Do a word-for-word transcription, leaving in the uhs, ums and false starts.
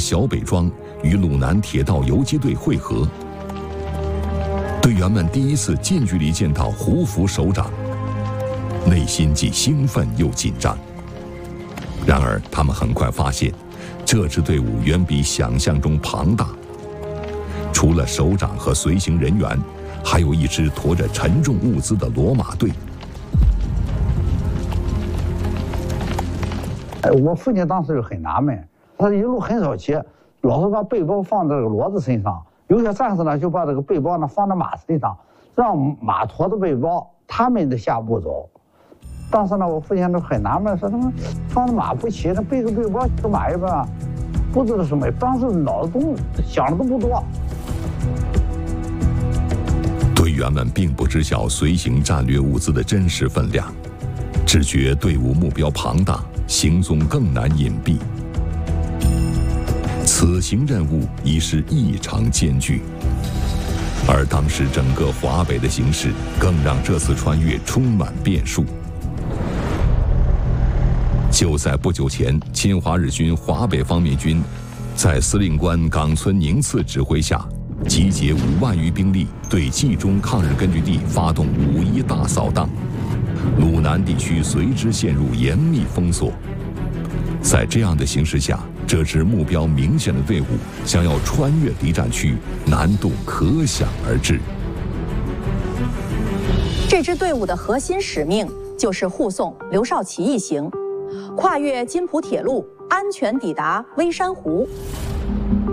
小北庄与鲁南铁道游击队会合。队员们第一次近距离见到胡佛首长，内心既兴奋又紧张。然而，他们很快发现，这支队伍远比想象中庞大。除了首长和随行人员，还有一支驮着沉重物资的骡马队。 哎，我父亲当时就很纳闷，他一路很少骑，老是把背包放在这个骡子身上，有些战士呢就把这个背包呢放在马身上，让马驮着背包，他们的下步走。当时呢，我父亲就很纳闷，说他们放着马不骑，那背个背包骑马一般，不知道什么，当时脑子中想的都不多。 队员们并不知晓随行战略物资的真实分量，只觉队伍目标庞大，行踪更难隐蔽。此行任务已是异常艰巨，而当时整个华北的形势更让这次穿越充满变数。就在不久前，侵华日军华北方面军在司令官冈村宁次指挥下，集结五万余兵力，对冀中抗日根据地发动五一大扫荡，鲁南地区随之陷入严密封锁。在这样的形势下，这支目标明显的队伍想要穿越敌占区，难度可想而知。 这支队伍的核心使命就是护送刘少奇一行跨越津浦铁路，安全抵达微山湖。